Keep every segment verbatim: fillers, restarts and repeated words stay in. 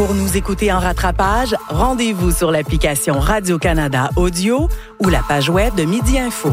Pour nous écouter en rattrapage, rendez-vous sur l'application Radio-Canada Audio ou la page web de Midi Info.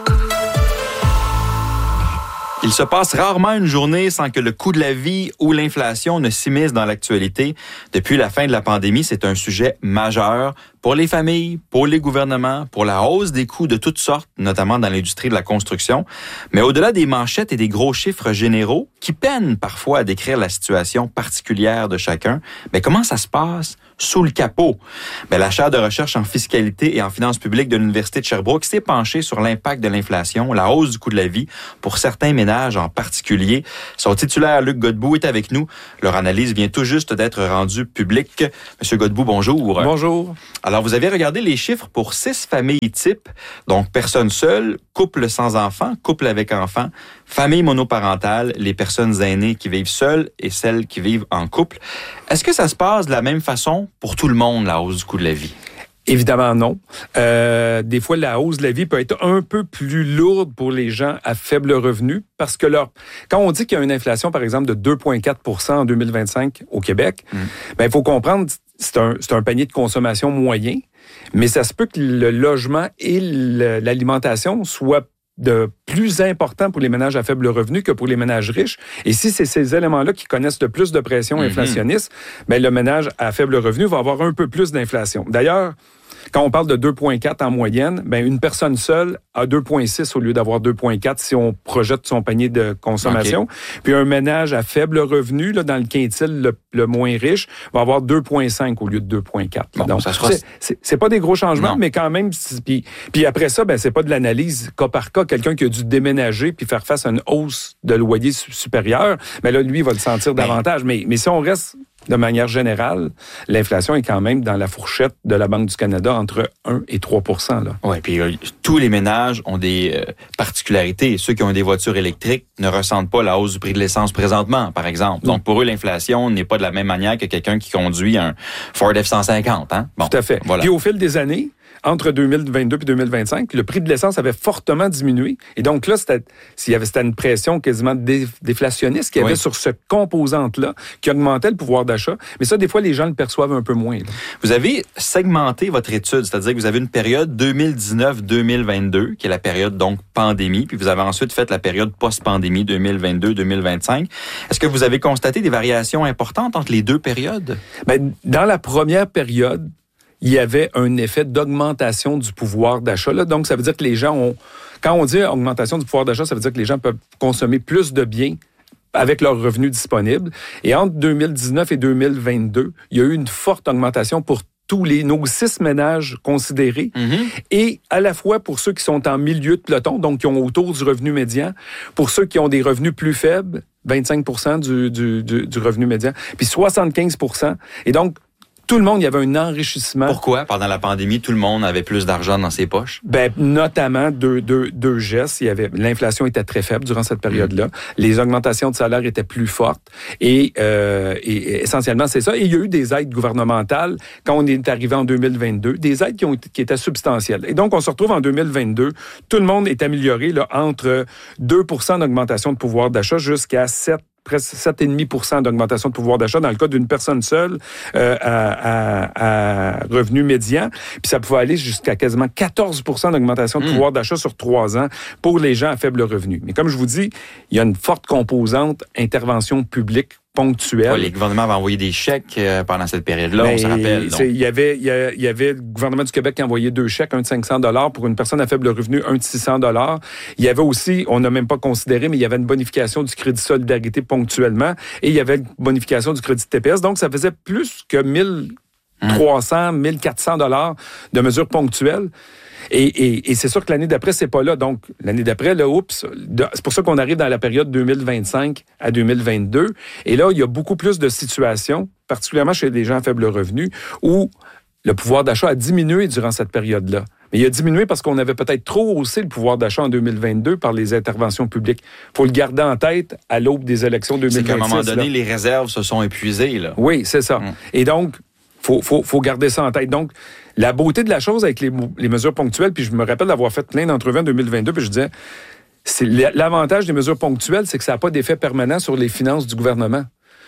Il se passe rarement une journée sans que le coût de la vie ou l'inflation ne s'immiscent dans l'actualité. Depuis la fin de la pandémie, c'est un sujet majeur pour les familles, pour les gouvernements, pour la hausse des coûts de toutes sortes, notamment dans l'industrie de la construction. Mais au-delà des manchettes et des gros chiffres généraux, qui peinent parfois à décrire la situation particulière de chacun, mais comment ça se passe sous le capot? Mais la chaire de recherche en fiscalité et en finances publiques de l'Université de Sherbrooke s'est penchée sur l'impact de l'inflation, la hausse du coût de la vie pour certains ménages en particulier. Son titulaire, Luc Godbout, est avec nous. Leur analyse vient tout juste d'être rendue publique. Monsieur Godbout, bonjour. Bonjour. Alors, vous avez regardé les chiffres pour six familles types, donc personnes seules, couple sans enfants, couple avec enfants, famille monoparentale, les personnes aînées qui vivent seules et celles qui vivent en couple. Est-ce que ça se passe de la même façon pour tout le monde, la hausse du coût de la vie? Évidemment non. Euh, des fois, la hausse de la vie peut être un peu plus lourde pour les gens à faible revenu parce que leur, quand on dit qu'il y a une inflation, par exemple, de deux virgule quatre pour cent en deux mille vingt-cinq au Québec, mmh. ben, il faut comprendre, c'est un, c'est un panier de consommation moyen, mais ça se peut que le logement et le, l'alimentation soient de plus important pour les ménages à faible revenu que pour les ménages riches. Et si c'est ces éléments-là qui connaissent le plus de pression mm-hmm. inflationniste, ben le ménage à faible revenu va avoir un peu plus d'inflation. D'ailleurs, quand on parle de deux virgule quatre en moyenne, ben une personne seule a deux virgule six au lieu d'avoir deux virgule quatre si on projette son panier de consommation. Okay. Puis un ménage à faible revenu, là, dans le quintile le, le moins riche, va avoir deux virgule cinq au lieu de deux virgule quatre. Bon, donc, ça sera... c'est, c'est, c'est pas des gros changements, non. mais quand même, puis, puis après ça, ben c'est pas de l'analyse cas par cas. Quelqu'un qui a dû déménager puis faire face à une hausse de loyer supérieure, mais là, lui, il va le sentir ben... davantage. Mais, mais si on reste... De manière générale, l'inflation est quand même dans la fourchette de la Banque du Canada entre un et trois pour cent. Oui, puis euh, tous les ménages ont des euh, particularités. Ceux qui ont des voitures électriques ne ressentent pas la hausse du prix de l'essence présentement, par exemple. Donc, pour eux, l'inflation n'est pas de la même manière que quelqu'un qui conduit un Ford F cent cinquante. Hein? Bon, tout à fait. Voilà. Puis au fil des années, entre deux mille vingt-deux et deux mille vingt-cinq, le prix de l'essence avait fortement diminué. Et donc là, c'était, s'il y avait, c'était une pression quasiment dé, déflationniste qu'il y avait oui. sur ce composante-là qui augmentait le pouvoir d'achat. Mais ça, des fois, les gens le perçoivent un peu moins. Là. Vous avez segmenté votre étude, c'est-à-dire que vous avez une période deux mille dix-neuf deux mille vingt-deux, qui est la période donc pandémie, puis vous avez ensuite fait la période post-pandémie deux mille vingt-deux deux mille vingt-cinq. Est-ce que vous avez constaté des variations importantes entre les deux périodes? Bien, dans la première période, il y avait un effet d'augmentation du pouvoir d'achat. Là. Donc, ça veut dire que les gens ont... Quand on dit augmentation du pouvoir d'achat, ça veut dire que les gens peuvent consommer plus de biens avec leurs revenus disponibles. Et entre deux mille dix-neuf et deux mille vingt-deux, il y a eu une forte augmentation pour tous les nos six ménages considérés, mm-hmm. et à la fois pour ceux qui sont en milieu de peloton, donc qui ont autour du revenu médian, pour ceux qui ont des revenus plus faibles, vingt-cinq pour cent du, du, du, du revenu médian, puis soixante-quinze pour cent. Et donc, tout le monde, il y avait un enrichissement. Pourquoi? Pendant la pandémie, tout le monde avait plus d'argent dans ses poches? Ben, notamment deux, deux, deux gestes. Il y avait, l'inflation était très faible durant cette période-là. Mmh. Les augmentations de salaire étaient plus fortes. Et, euh, et essentiellement, c'est ça. Et il y a eu des aides gouvernementales quand on est arrivé en deux mille vingt-deux, des aides qui, ont, qui étaient substantielles. Et donc, on se retrouve en deux mille vingt-deux. Tout le monde est amélioré là, entre deux pour cent d'augmentation de pouvoir d'achat jusqu'à sept presque sept virgule cinq pour cent d'augmentation de pouvoir d'achat dans le cas d'une personne seule euh, à, à, à revenu médian. Puis ça pouvait aller jusqu'à quasiment quatorze pour cent d'augmentation de mmh. pouvoir d'achat sur trois ans pour les gens à faible revenu. Mais comme je vous dis, il y a une forte composante intervention publique ponctuelle. Ouais, les gouvernements avaient envoyé des chèques euh, pendant cette période-là, ben, on se rappelle. Il y avait, il y, a, il y avait le gouvernement du Québec qui envoyait deux chèques, un de cinq cents dollars pour une personne à faible revenu, un de six cents dollars. Il y avait aussi, on n'a même pas considéré, mais il y avait une bonification du crédit solidarité ponctuellement, et il y avait une bonification du crédit T P S. Donc, ça faisait plus que mille trois cents, mille quatre cents dollars de mesures ponctuelles. Et, et, et c'est sûr que l'année d'après, c'est pas là. Donc, l'année d'après, là, oups, c'est pour ça qu'on arrive dans la période deux mille vingt-cinq à deux mille vingt-deux. Et là, il y a beaucoup plus de situations, particulièrement chez les gens à faible revenu, où le pouvoir d'achat a diminué durant cette période-là. Mais il a diminué parce qu'on avait peut-être trop haussé le pouvoir d'achat en deux mille vingt-deux par les interventions publiques. Il faut le garder en tête à l'aube des élections deux mille vingt-six. C'est qu'à un moment donné, là. les réserves se sont épuisées, là. Oui, c'est ça. Hum. Et donc, Faut, faut, faut garder ça en tête. Donc, la beauté de la chose avec les, les mesures ponctuelles, puis je me rappelle d'avoir fait plein d'entrevues en deux mille vingt-deux, puis je disais, c'est l'avantage des mesures ponctuelles, c'est que ça n'a pas d'effet permanent sur les finances du gouvernement.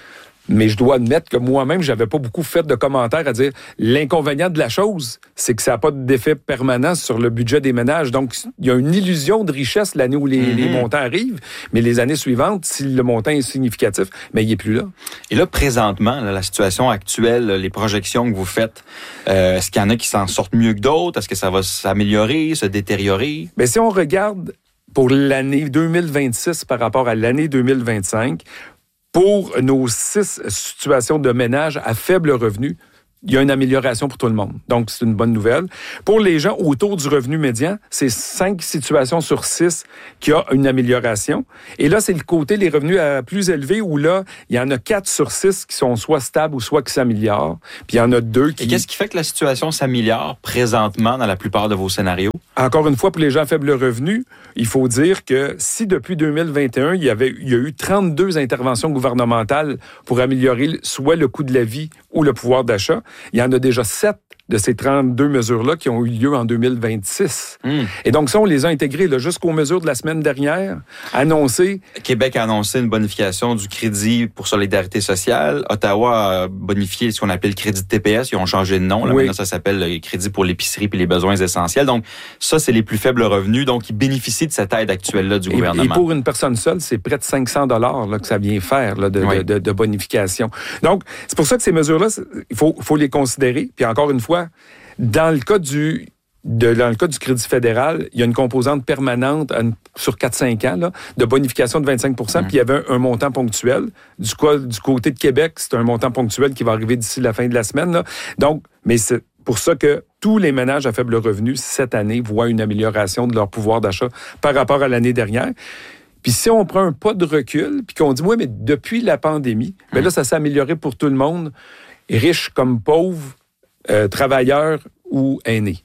Mais je dois admettre que moi-même, j'avais pas beaucoup fait de commentaires à dire l'inconvénient de la chose, c'est que ça n'a pas d'effet permanent sur le budget des ménages. Donc, il y a une illusion de richesse l'année où les, mm-hmm. les montants arrivent, mais les années suivantes, si le montant est significatif, mais il n'est plus là. Et là, présentement, là, la situation actuelle, les projections que vous faites, euh, est-ce qu'il y en a qui s'en sortent mieux que d'autres? Est-ce que ça va s'améliorer, se détériorer? Bien, si on regarde pour l'année deux mille vingt-six par rapport à l'année deux mille vingt-cinq, pour nos six situations de ménage à faible revenu, il y a une amélioration pour tout le monde. Donc, c'est une bonne nouvelle. Pour les gens autour du revenu médian, c'est cinq situations sur six qui ont une amélioration. Et là, c'est le côté des revenus à plus élevés où là, il y en a quatre sur six qui sont soit stables ou soit qui s'améliorent. Puis il y en a deux qui... Et qu'est-ce qui fait que la situation s'améliore présentement dans la plupart de vos scénarios? Encore une fois, pour les gens à faible revenu, il faut dire que si depuis deux mille vingt et un, il y avait, il y a eu trente-deux interventions gouvernementales pour améliorer soit le coût de la vie ou le pouvoir d'achat, il y en a déjà sept de ces trente-deux mesures-là qui ont eu lieu en deux mille vingt-six. Mm. Et donc, ça, on les a intégrées là, jusqu'aux mesures de la semaine dernière, annoncées. Québec a annoncé une bonification du crédit pour solidarité sociale. Ottawa a bonifié ce qu'on appelle le crédit de T P S. Ils ont changé de nom. Là. Oui. Maintenant, ça s'appelle le crédit pour l'épicerie et les besoins essentiels. Donc, ça, c'est les plus faibles revenus. Donc, ils bénéficient de cette aide actuelle-là du et, gouvernement. Et pour une personne seule, c'est près de cinq cents dollars là, que ça vient faire là, de, oui. de, de, de bonification. Donc, c'est pour ça que ces mesures-là, il faut, faut les considérer. Puis encore une fois, Dans le cas du de, dans le cas du Crédit fédéral, il y a une composante permanente à une, sur quatre à cinq ans là, de bonification de vingt-cinq pour cent, mmh. puis il y avait un, un montant ponctuel. Du, du côté de Québec, c'est un montant ponctuel qui va arriver d'ici la fin de la semaine. Là. Donc, mais c'est pour ça que tous les ménages à faible revenu, cette année, voient une amélioration de leur pouvoir d'achat par rapport à l'année dernière. Puis si on prend un pas de recul, puis qu'on dit, oui, mais depuis la pandémie, mmh. bien là, ça s'est amélioré pour tout le monde, riches comme pauvres, Euh, travailleurs ou aînés.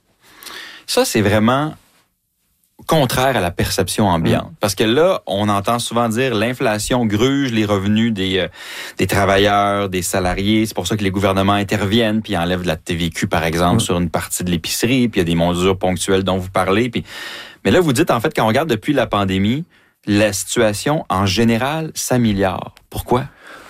Ça, c'est vraiment contraire à la perception ambiante. Mmh. Parce que là, on entend souvent dire l'inflation gruge les revenus des, euh, des travailleurs, des salariés. C'est pour ça que les gouvernements interviennent puis enlèvent de la T V Q, par exemple, mmh. sur une partie de l'épicerie. Puis il y a des mesures ponctuelles dont vous parlez. Puis... Mais là, vous dites, en fait, quand on regarde depuis la pandémie, la situation, en général, s'améliore. Pourquoi?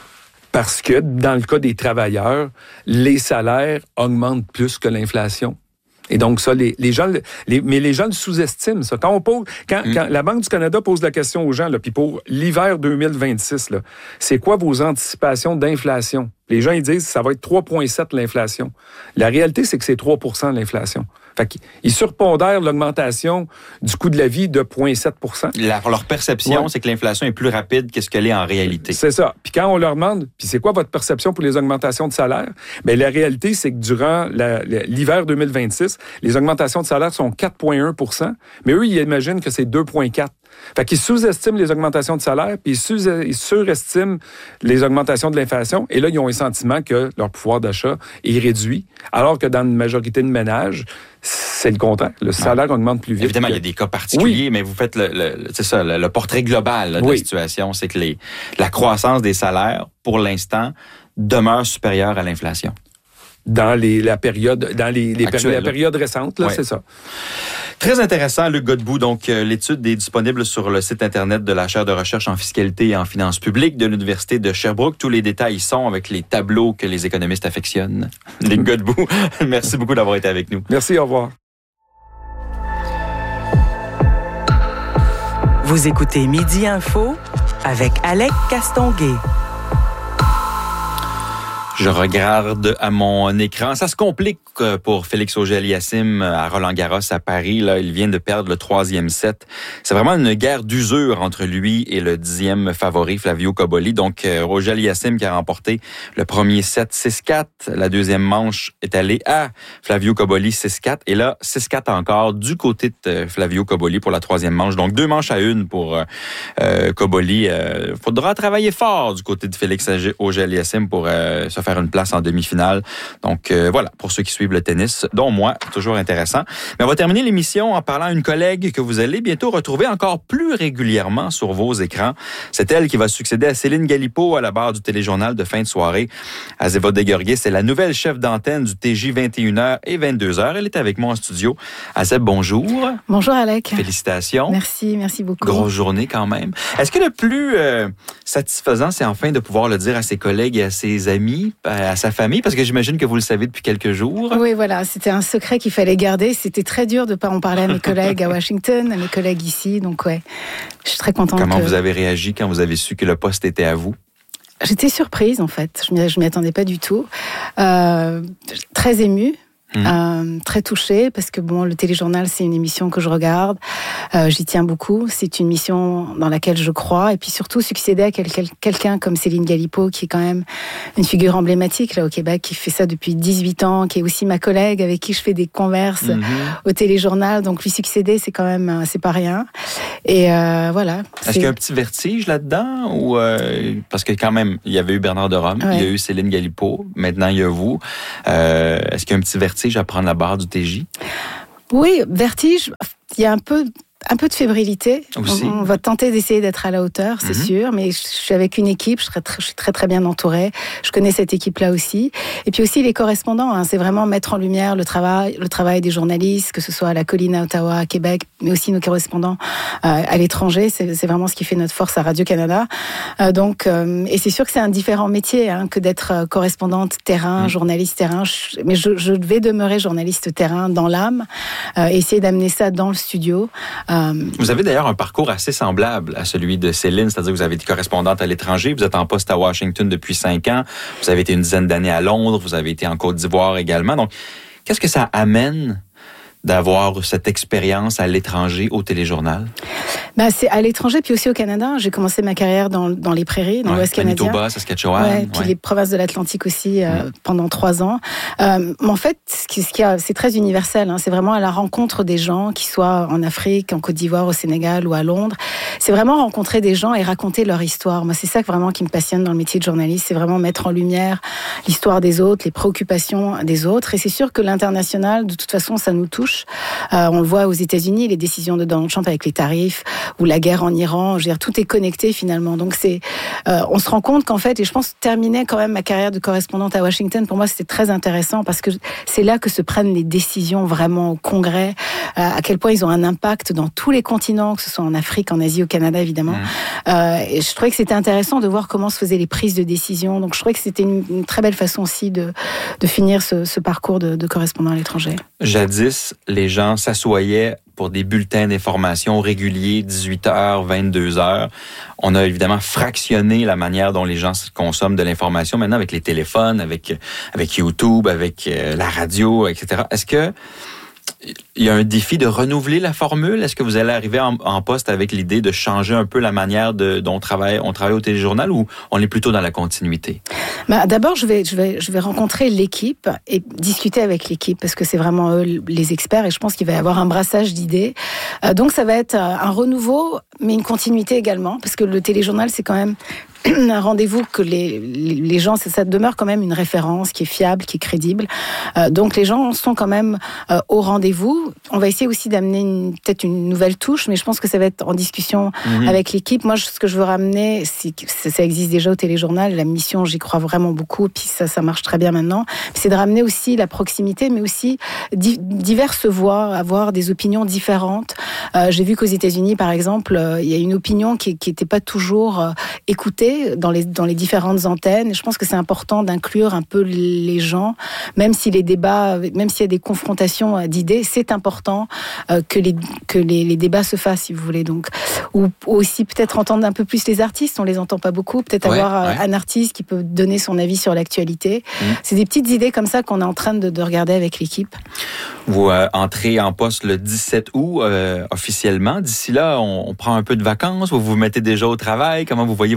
Parce que, dans le cas des travailleurs, les salaires augmentent plus que l'inflation. Et donc, ça, les, les gens, les, mais les gens le sous-estiment, ça. Quand on pose, quand, mmh. quand la Banque du Canada pose la question aux gens, là, puis pour l'hiver deux mille vingt-six, là, c'est quoi vos anticipations d'inflation? Les gens, ils disent, ça va être trois virgule sept l'inflation. La réalité, c'est que c'est trois pour cent l'inflation. Fait qu'ils surpondèrent l'augmentation du coût de la vie de zéro virgule sept pour cent. La, leur perception, ouais. c'est que l'inflation est plus rapide que ce qu'elle est en réalité. C'est ça. Puis quand on leur demande, puis c'est quoi votre perception pour les augmentations de salaire? Bien, la réalité, c'est que durant la, la, l'hiver deux mille vingt-six, les augmentations de salaire sont quatre virgule un pour cent, mais eux, ils imaginent que c'est deux virgule quatre. Fait qu'ils sous-estiment les augmentations de salaire, puis ils, ils surestiment les augmentations de l'inflation, et là, ils ont un sentiment que leur pouvoir d'achat est réduit, alors que dans une majorité de ménages, c'est le contraire. Le salaire ah. augmente plus vite. Évidemment, que... il y a des cas particuliers, oui. mais vous faites le, le, c'est ça, le, le portrait global là, de oui. la situation. C'est que les, la croissance des salaires, pour l'instant, demeure supérieure à l'inflation. Dans les, la période, dans les, les péri- la période récente, là, ouais. c'est ça. Très intéressant, Luc Godbout. Donc, euh, l'étude est disponible sur le site Internet de la chaire de recherche en fiscalité et en finances publiques de l'Université de Sherbrooke. Tous les détails y sont avec les tableaux que les économistes affectionnent. Luc Godbout, merci beaucoup d'avoir été avec nous. Merci, au revoir. Vous écoutez Midi Info avec Alec Castonguay. Je regarde à mon écran. Ça se complique pour Félix Auger-Aliassime à Roland-Garros à Paris. Là, il vient de perdre le troisième set. C'est vraiment une guerre d'usure entre lui et le dixième favori, Flavio Cobolli. Donc, Auger-Aliassime qui a remporté le premier set six quatre. La deuxième manche est allée à Flavio Cobolli six quatre. Et là, six quatre encore du côté de Flavio Cobolli pour la troisième manche. Donc, deux manches à une pour euh, Cobolli. Il euh, faudra travailler fort du côté de Félix Auger-Aliassime pour euh, se faire faire une place en demi-finale. Donc euh, voilà, pour ceux qui suivent le tennis, dont moi, toujours intéressant. Mais on va terminer l'émission en parlant à une collègue que vous allez bientôt retrouver encore plus régulièrement sur vos écrans. C'est elle qui va succéder à Céline Galipeau à la barre du téléjournal de fin de soirée. Azéva Deguergué, c'est la nouvelle chef d'antenne du T J vingt et une heures et vingt-deux heures. Elle est avec moi en studio. Azeb, bonjour. Bonjour Alec. Félicitations. Merci, merci beaucoup. Grosse journée quand même. Est-ce que le plus euh, satisfaisant, c'est enfin de pouvoir le dire à ses collègues et à ses amis, à sa famille? Parce que j'imagine que vous le savez depuis quelques jours. Oui, voilà. C'était un secret qu'il fallait garder. C'était très dur de ne pas en parler à mes collègues à Washington, à mes collègues ici. Donc, ouais, je suis très contente. Comment que... vous avez réagi quand vous avez su que le poste était à vous? J'étais surprise, en fait. Je ne m'y attendais pas du tout. Euh, très émue. Mmh. Euh, très touchée parce que bon, le téléjournal, c'est une émission que je regarde, euh, j'y tiens beaucoup, c'est une mission dans laquelle je crois, et puis surtout succéder à quel, quel, quelqu'un comme Céline Galipeau, qui est quand même une figure emblématique là au Québec, qui fait ça depuis dix-huit ans, qui est aussi ma collègue avec qui je fais des converses mmh. au téléjournal, donc lui succéder, c'est quand même, c'est pas rien. Et euh, voilà. Est-ce c'est... qu'il y a un petit vertige là-dedans ou euh, parce que quand même, il y avait eu Bernard de Rome, ouais. il y a eu Céline Galipeau, maintenant il y a vous. Euh, est-ce qu'il y a un petit vertige à prendre la barre du T J? Oui, vertige, il y a un peu... Un peu de fébrilité. Aussi. On, on va tenter d'essayer d'être à la hauteur, c'est mm-hmm. sûr, mais je suis avec une équipe, je, serai très, je suis très très bien entourée. Je connais cette équipe-là aussi. Et puis aussi les correspondants, hein, c'est vraiment mettre en lumière le travail, le travail des journalistes, que ce soit à la Colline, à Ottawa, à Québec, mais aussi nos correspondants euh, à l'étranger. C'est, c'est vraiment ce qui fait notre force à Radio-Canada. Euh, donc, euh, et c'est sûr que c'est un différent métier hein, que d'être correspondante terrain, mm. journaliste terrain. Je, mais je, je vais demeurer journaliste terrain dans l'âme, euh, et essayer d'amener ça dans le studio. Vous avez d'ailleurs un parcours assez semblable à celui de Céline, c'est-à-dire que vous avez été correspondante à l'étranger, vous êtes en poste à Washington depuis cinq ans, vous avez été une dizaine d'années à Londres, vous avez été en Côte d'Ivoire également. Donc, qu'est-ce que ça amène d'avoir cette expérience à l'étranger au téléjournal? Ben, c'est à l'étranger, puis aussi au Canada. J'ai commencé ma carrière dans, dans les prairies, dans ouais, l'Ouest canadien. Manitoba, Saskatchewan. Ouais, puis ouais. les provinces de l'Atlantique aussi, euh, mmh. pendant trois ans. Euh, mais en fait, ce qui, ce qui a, c'est très universel. Hein, c'est vraiment à la rencontre des gens, qu'ils soient en Afrique, en Côte d'Ivoire, au Sénégal ou à Londres. C'est vraiment rencontrer des gens et raconter leur histoire. Moi, c'est ça vraiment qui me passionne dans le métier de journaliste. C'est vraiment mettre en lumière l'histoire des autres, les préoccupations des autres. Et c'est sûr que l'international, de toute façon, ça nous touche. Euh, on le voit aux États-Unis, les décisions de Donald Trump avec les tarifs, ou la guerre en Iran, je veux dire, tout est connecté finalement. Donc c'est, euh, on se rend compte qu'en fait, et je pense terminer quand même ma carrière de correspondante à Washington, pour moi c'était très intéressant parce que c'est là que se prennent les décisions vraiment au Congrès, euh, à quel point ils ont un impact dans tous les continents, que ce soit en Afrique, en Asie, au Canada évidemment. Mmh. Euh, et je trouvais que c'était intéressant de voir comment se faisaient les prises de décision. Donc je trouvais que c'était une, une très belle façon aussi de, de finir ce, ce parcours de, de correspondant à l'étranger. Jadis, les gens s'assoyaient pour des bulletins d'information réguliers, dix-huit heures, vingt-deux heures. On a évidemment fractionné la manière dont les gens consomment de l'information maintenant avec les téléphones, avec, avec YouTube, avec euh, la radio, et cetera. Est-ce que il y a un défi de renouveler la formule? Est-ce que vous allez arriver en, en poste avec l'idée de changer un peu la manière de, dont on travaille, on travaille au téléjournal ou on est plutôt dans la continuité? Bah, d'abord, je vais, je, vais, je vais rencontrer l'équipe et discuter avec l'équipe parce que c'est vraiment eux les experts et je pense qu'il va y avoir un brassage d'idées. Euh, donc, ça va être un renouveau, mais une continuité également parce que le téléjournal, c'est quand même un rendez-vous que les, les, les gens, ça, ça demeure quand même une référence qui est fiable, qui est crédible. Euh, donc les gens sont quand même euh, au rendez-vous. On va essayer aussi d'amener une, peut-être une nouvelle touche, mais je pense que ça va être en discussion mmh. avec l'équipe. Moi, ce que je veux ramener, c'est, ça existe déjà au téléjournal, la mission, j'y crois vraiment beaucoup, puis ça, ça marche très bien maintenant. C'est de ramener aussi la proximité, mais aussi di- diverses voix, avoir des opinions différentes. Euh, j'ai vu qu'aux États-Unis, par exemple, euh, il y a une opinion qui n'était pas toujours euh, écoutée dans les, dans les différentes antennes. Et je pense que c'est important d'inclure un peu les gens, même si les débats, même s'il y a des confrontations d'idées, c'est important euh, que, les, que les, les débats se fassent, si vous voulez. Donc, ou aussi peut-être entendre un peu plus les artistes, on les entend pas beaucoup, peut-être ouais, avoir ouais. un artiste qui peut donner son avis sur l'actualité. Mmh. C'est des petites idées comme ça qu'on est en train de, de regarder avec l'équipe. Vous euh, entrez en poste le dix-sept août euh, officiellement. D'ici là, on, on prend un peu de vacances, vous vous mettez déjà au travail. Comment vous voyez votre été?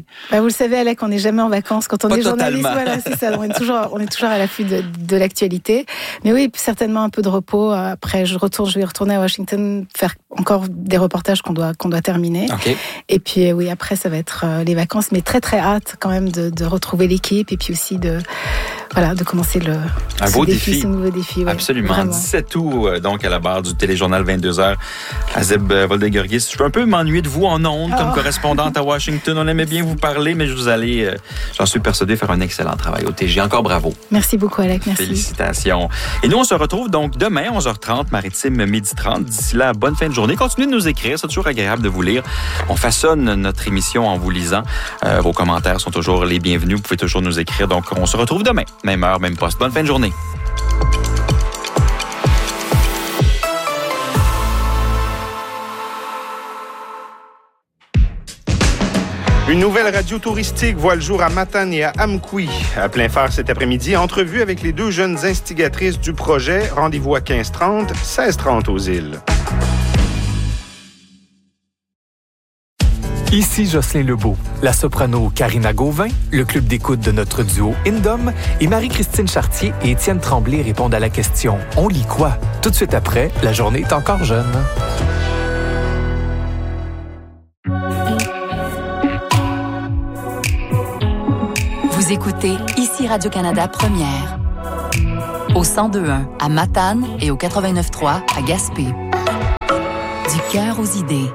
santé? Ben, vous le savez, Alec, on n'est jamais en vacances. Quand on Pas est journaliste, totalement. voilà, c'est ça. On est toujours, on est toujours à l'affût de, de l'actualité. Mais oui, certainement un peu de repos. Après, je retourne, je vais retourner à Washington, faire encore des reportages qu'on doit, qu'on doit terminer. OK. Et puis, oui, après, ça va être euh, les vacances. Mais très, très hâte quand même de, de retrouver l'équipe et puis aussi de, voilà, de commencer le, Un ce beau défi, défi. ce nouveau défi. Ouais, Absolument. vraiment. dix-sept août, euh, donc, à la barre du téléjournal vingt-deux heures. Azeb euh, Voldegorgis, je peux un peu m'ennuyer de vous en ondes comme Oh. correspondante à Washington. On aimait bien vous parler, mais je vous allez, euh, j'en suis persuadé, faire un excellent travail au T G. Encore bravo. Merci beaucoup, Alec. Merci. Félicitations. Et nous, on se retrouve donc demain, onze heures trente, maritime, midi trente. D'ici là, bonne fin de journée. Continuez de nous écrire. C'est toujours agréable de vous lire. On façonne notre émission en vous lisant. Euh, vos commentaires sont toujours les bienvenus. Vous pouvez toujours nous écrire. Donc, on se retrouve demain. Même heure, même poste. Bonne fin de journée. Une nouvelle radio touristique voit le jour à Matane et à Amkoui. À plein phare cet après-midi, entrevue avec les deux jeunes instigatrices du projet. Rendez-vous à quinze heures trente, seize heures trente aux îles. Ici Jocelyn Lebeau, la soprano Karina Gauvin, le club d'écoute de notre duo Indom et Marie-Christine Chartier et Étienne Tremblay répondent à la question « On lit quoi ?» Tout de suite après, la journée est encore jeune. Vous écoutez ici Radio-Canada Première. Au cent deux point un à Matane et au quatre-vingt-neuf point trois à Gaspé. Du cœur aux idées.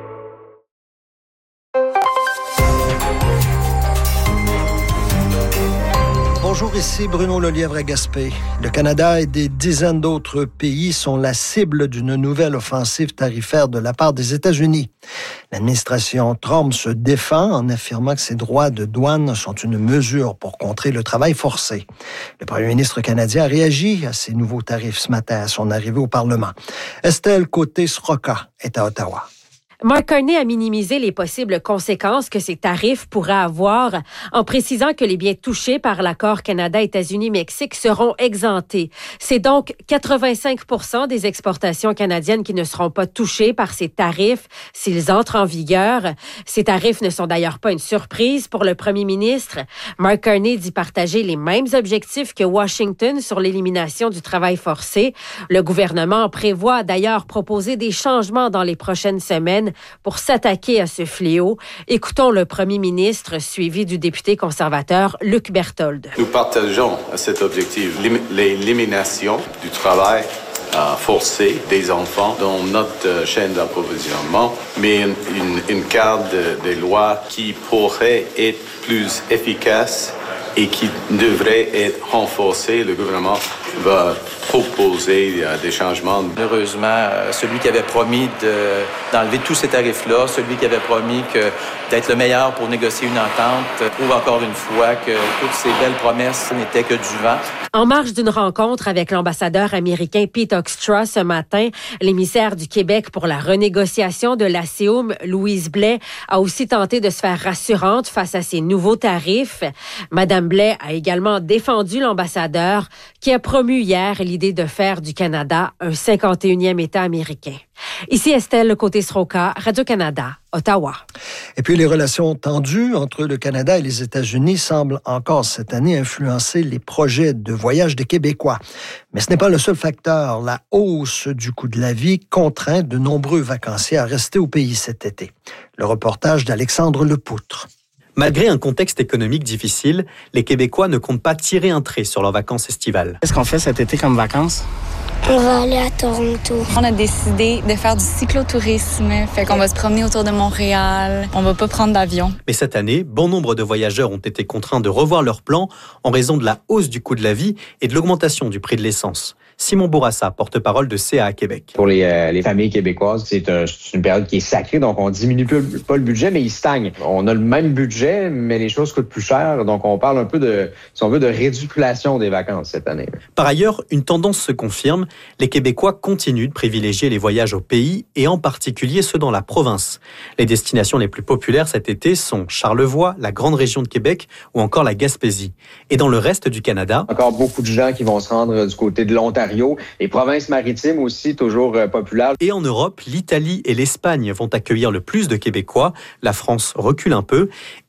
Bonjour, ici Bruno Lelièvre à Gaspé. Le Canada et des dizaines d'autres pays sont la cible d'une nouvelle offensive tarifaire de la part des États-Unis. L'administration Trump se défend en affirmant que ces droits de douane sont une mesure pour contrer le travail forcé. Le premier ministre canadien a réagi à ces nouveaux tarifs ce matin à son arrivée au Parlement. Estelle Côté-Sroka est à Ottawa. Mark Carney a minimisé les possibles conséquences que ces tarifs pourraient avoir en précisant que les biens touchés par l'accord Canada-États-Unis-Mexique seront exemptés. C'est donc quatre-vingt-cinq pour cent des exportations canadiennes qui ne seront pas touchées par ces tarifs s'ils entrent en vigueur. Ces tarifs ne sont d'ailleurs pas une surprise pour le premier ministre. Mark Carney dit partager les mêmes objectifs que Washington sur l'élimination du travail forcé. Le gouvernement prévoit d'ailleurs proposer des changements dans les prochaines semaines pour s'attaquer à ce fléau. Écoutons le premier ministre, suivi du député conservateur Luc Berthold. Nous partageons cet objectif, l'élimination du travail euh, forcé des enfants dans notre euh, chaîne d'approvisionnement, mais une, une, une carte de, de loi qui pourrait être plus efficace et qui devrait être renforcée. Le gouvernement va proposer euh, des changements. Heureusement, euh, celui qui avait promis de, d'enlever tous ces tarifs-là, celui qui avait promis que, d'être le meilleur pour négocier une entente, euh, prouve encore une fois que toutes ces belles promesses n'étaient que du vent. En marge d'une rencontre avec l'ambassadeur américain Pete Hoekstra ce matin, l'émissaire du Québec pour la renégociation de l'A C O M, Louise Blais, a aussi tenté de se faire rassurante face à ces nouveaux tarifs. Madame Blais a également défendu l'ambassadeur qui a promu hier l'idée de faire du Canada un cinquante et unième État américain. Ici Estelle Côté-Sroka, Radio-Canada, Ottawa. Et puis les relations tendues entre le Canada et les États-Unis semblent encore cette année influencer les projets de voyage des Québécois. Mais ce n'est pas le seul facteur. La hausse du coût de la vie contraint de nombreux vacanciers à rester au pays cet été. Le reportage d'Alexandre Lepoutre. Malgré un contexte économique difficile, les Québécois ne comptent pas tirer un trait sur leurs vacances estivales. Qu'est-ce qu'on fait cet été comme vacances? On va aller à Toronto. On a décidé de faire du cyclotourisme, fait qu'on va se promener autour de Montréal. On va pas prendre d'avion. Mais cette année, bon nombre de voyageurs ont été contraints de revoir leurs plans en raison de la hausse du coût de la vie et de l'augmentation du prix de l'essence. Simon Bourassa, porte-parole de C A A Québec. Pour les, euh, les familles québécoises, c'est, un, c'est une période qui est sacrée, donc on diminue pas le budget, mais il stagne. On a le même budget, mais les choses coûtent plus cher, donc on parle un peu de, si on veut, de réduction des vacances cette année. Par ailleurs, une tendance se confirme. Les Québécois continuent de privilégier les voyages au pays et en particulier ceux dans la province. Les destinations les plus populaires cet été sont Charlevoix, la grande région de Québec ou encore la Gaspésie. Et dans le reste du Canada... Encore beaucoup de gens qui vont se rendre du côté de l'Ontario. Les provinces maritimes aussi, toujours euh, populaires. Et en Europe, l'Italie et l'Espagne vont accueillir le plus de Québécois. La France recule un peu.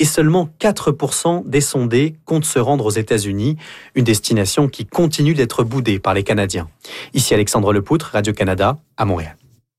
et seulement quatre pour cent des sondés comptent se rendre aux États-Unis, une destination qui continue d'être boudée par les Canadiens. Ici Alexandre Lepoutre, Radio-Canada, à Montréal.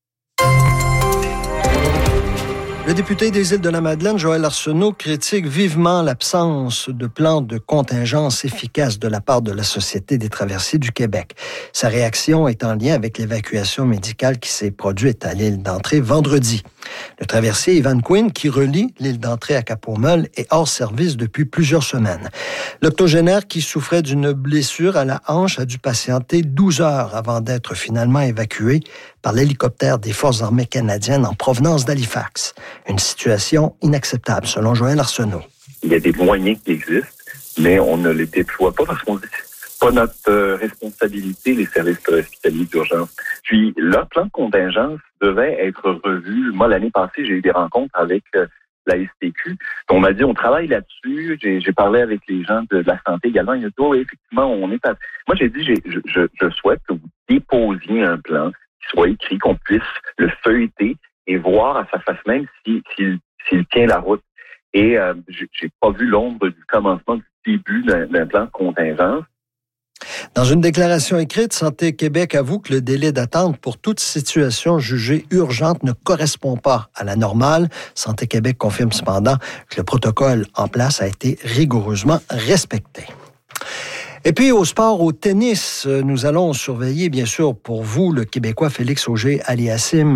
Le député des Îles-de-la-Madeleine, Joël Arsenault, critique vivement l'absence de plan de contingence efficace de la part de la Société des traversiers du Québec. Sa réaction est en lien avec l'évacuation médicale qui s'est produite à l'île d'Entrée vendredi. Le traversier Evan Quinn, qui relie l'île d'Entrée à Cap-au-Mel, est hors service depuis plusieurs semaines. L'octogénaire, qui souffrait d'une blessure à la hanche, a dû patienter douze heures avant d'être finalement évacué par l'hélicoptère des Forces armées canadiennes en provenance d'Halifax. Une situation inacceptable, selon Joël Arsenault. Il y a des moyens qui existent, mais on ne les déploie pas parce qu'on dit c'est pas notre euh, responsabilité, les services hospitaliers d'urgence. Puis, leur plan de contingence devait être revu. Moi, l'année passée, j'ai eu des rencontres avec euh, la S T Q. On m'a dit, on travaille là-dessus. J'ai, j'ai parlé avec les gens de, de la santé également. Ils ont dit, oh, oui, effectivement, on est à... Moi, j'ai dit, j'ai, je, je, je souhaite que vous déposiez un plan qui soit écrit, qu'on puisse le feuilleter et voir à sa face même s'il, s'il, s'il tient la route. Et euh, j'ai, j'ai pas vu l'ombre du commencement, du début d'un, d'un plan de contingence. Dans une déclaration écrite, Santé Québec avoue que le délai d'attente pour toute situation jugée urgente ne correspond pas à la normale. Santé Québec confirme cependant que le protocole en place a été rigoureusement respecté. Et puis au sport, au tennis, nous allons surveiller bien sûr pour vous le Québécois Félix Auger-Aliassime